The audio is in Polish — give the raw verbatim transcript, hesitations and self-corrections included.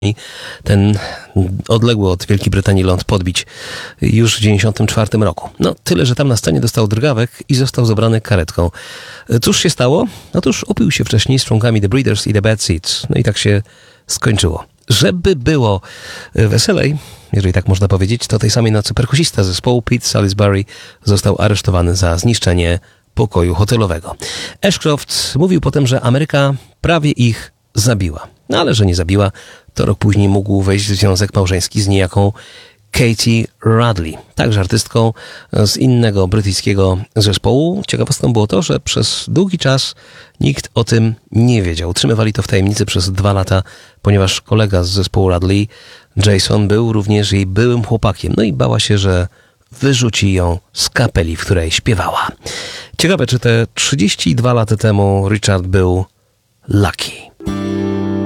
ten odległy od Wielkiej Brytanii ląd podbić już w dziewięćdziesiątym czwartym roku. No tyle, że tam na scenie dostał drgawek i został zabrany karetką. Cóż się stało? Otóż upił się wcześniej z członkami The Breeders i The Bad Seeds. No i tak się skończyło. Żeby było weselej, jeżeli tak można powiedzieć, to tej samej nocy perkusista zespołu Pete Salisbury został aresztowany za zniszczenie pokoju hotelowego. Ashcroft mówił potem, że Ameryka prawie ich zabiła. No ale że nie zabiła, to rok później mógł wejść w związek małżeński z niejaką Katie Radley, także artystką z innego brytyjskiego zespołu. Ciekawostką było to, że przez długi czas nikt o tym nie wiedział. Utrzymywali to w tajemnicy przez dwa lata, ponieważ kolega z zespołu Radley, Jason, był również jej byłym chłopakiem. No i bała się, że wyrzuci ją z kapeli, w której śpiewała. Ciekawe, czy te trzydzieści dwa lata temu Richard był lucky.